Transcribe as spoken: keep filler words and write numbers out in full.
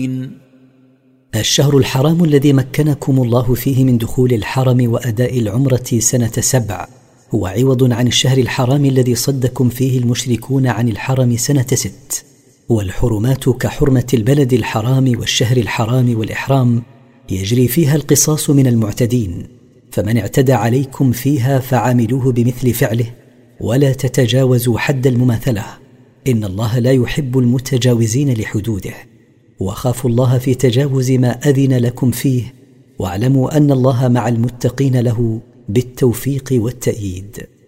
العالمين. الشهر الحرام الذي مكنكم الله فيه من دخول الحرم وأداء العمرة سنة سبع هو عوض عن الشهر الحرام الذي صدكم فيه المشركون عن الحرم سنة ست. والحرمات كحرمة البلد الحرام والشهر الحرام والإحرام يجري فيها القصاص من المعتدين، فمن اعتدى عليكم فيها فعاملوه بمثل فعله ولا تتجاوزوا حد المماثلة، إن الله لا يحب المتجاوزين لحدوده. وخافوا الله في تجاوز ما أذن لكم فيه، واعلموا أن الله مع المتقين له بالتوفيق والتأييد.